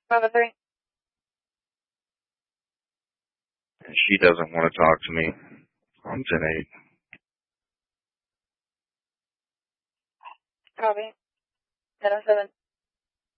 Bravo 3. And she doesn't want to talk to me. I'm 10-8. Copy. 10-07.